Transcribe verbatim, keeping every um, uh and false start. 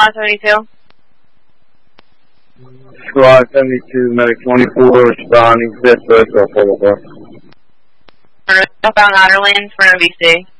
Squad seventy-two. Squad seventy-two, Medic twenty-four, responding, fifth Bird, Boulevard. Southbound Outer Lanes for N B C.